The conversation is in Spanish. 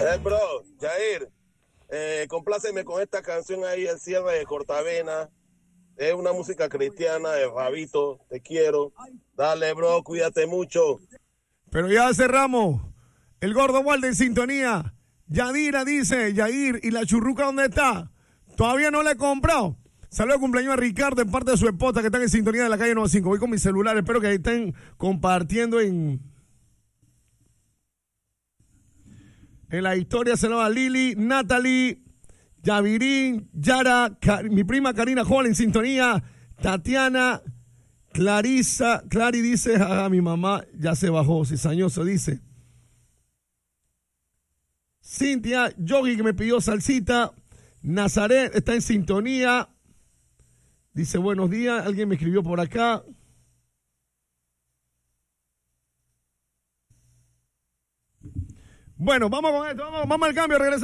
Bro, Jair, compláceme con esta canción ahí, el cierre de Cortavena. Es una música cristiana de Fabito, te quiero. Dale, bro, cuídate mucho. Pero ya cerramos. El gordo Walde en sintonía. Yadira dice, Yair, ¿y la churruca dónde está? Todavía no la he comprado. Saludos de cumpleaños a Ricardo en parte de su esposa que están en sintonía de la calle 95. Voy con mi celular, espero que ahí estén compartiendo en la historia. Se llama Lili, Natalie, Yavirín, Yara, mi prima Karina Joel en sintonía, Tatiana, Clarisa, Clary dice, mi mamá ya se bajó, cizañoso dice. Cintia, Yogi que me pidió salsita, Nazaret está en sintonía, dice buenos días, alguien me escribió por acá. Bueno, vamos con esto, vamos al cambio, regresamos.